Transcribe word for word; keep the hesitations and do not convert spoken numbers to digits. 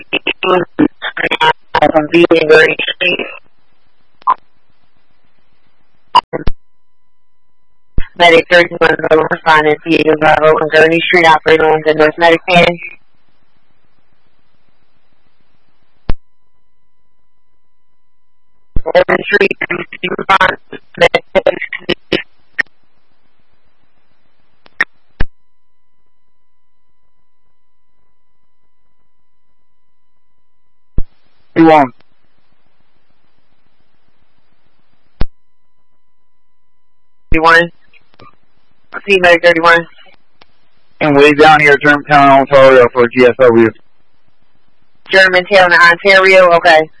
from V and Gurney Street. Medic thirty-one, Northern respondent, Diego Bravo on Gurney Street, operator on the North Medic van. Gurney Street, response, Medic thirty-one. thirty-one. See Medic thirty-one. And way down here, Germantown, Ontario for G S W. Germantown, Ontario, okay.